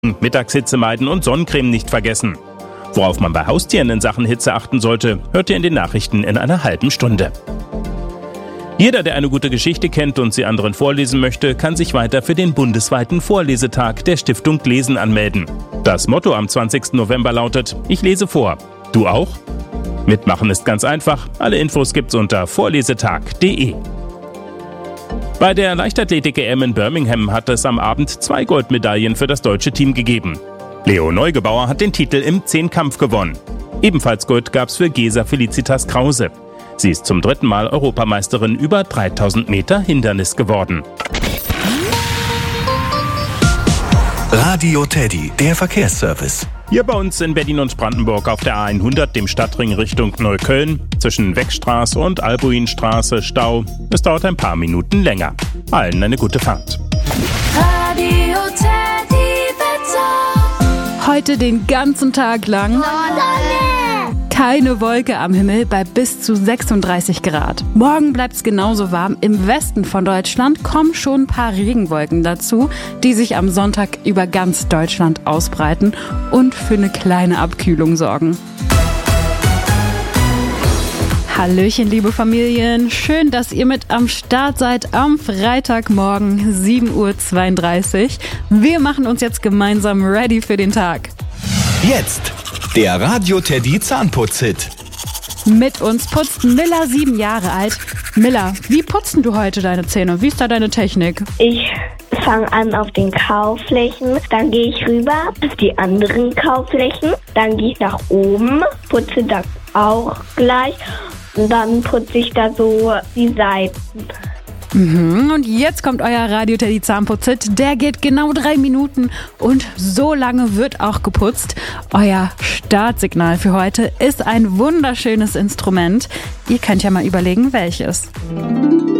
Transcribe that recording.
Mittagshitze meiden und Sonnencreme nicht vergessen. Worauf man bei Haustieren in Sachen Hitze achten sollte, hört ihr in den Nachrichten in einer halben Stunde. Jeder, der eine gute Geschichte kennt und sie anderen vorlesen möchte, kann sich weiter für den bundesweiten Vorlesetag der Stiftung Lesen anmelden. Das Motto am 20. November lautet: Ich lese vor. Du auch? Mitmachen ist ganz einfach. Alle Infos gibt's unter vorlesetag.de. Bei der Leichtathletik-EM in Birmingham hat es am Abend 2 Goldmedaillen für das deutsche Team gegeben. Leo Neugebauer hat den Titel im Zehnkampf gewonnen. Ebenfalls Gold gab's für Gesa Felicitas Krause. Sie ist zum 3. Mal Europameisterin über 3000 Meter Hindernis geworden. Radio Teddy, der Verkehrsservice. Hier bei uns in Berlin und Brandenburg auf der A100, dem Stadtring Richtung Neukölln, zwischen Weckstraße und Albuinstraße Stau. Es dauert ein paar Minuten länger. Allen eine gute Fahrt. Radio Teddy Wetter. Heute den ganzen Tag lang keine Wolke am Himmel bei bis zu 36 Grad. Morgen bleibt es genauso warm. Im Westen von Deutschland kommen schon ein paar Regenwolken dazu, die sich am Sonntag über ganz Deutschland ausbreiten und für eine kleine Abkühlung sorgen. Hallöchen, liebe Familien. Schön, dass ihr mit am Start seid am Freitagmorgen 7:32 Uhr. Wir machen uns jetzt gemeinsam ready für den Tag. Jetzt der Radio Teddy Zahnputz-Hit. Mit uns putzt Milla, 7 Jahre alt. Milla, wie putzen du heute deine Zähne? Wie ist da deine Technik? Ich fange an auf den Kauflächen, dann gehe ich rüber auf die anderen Kauflächen, dann gehe ich nach oben, putze das auch gleich und dann putze ich da so die Seiten. Und jetzt kommt euer Radio Teddy Zahnputz-Hit. Der geht genau 3 Minuten und so lange wird auch geputzt. Euer Startsignal für heute ist ein wunderschönes Instrument. Ihr könnt ja mal überlegen, welches.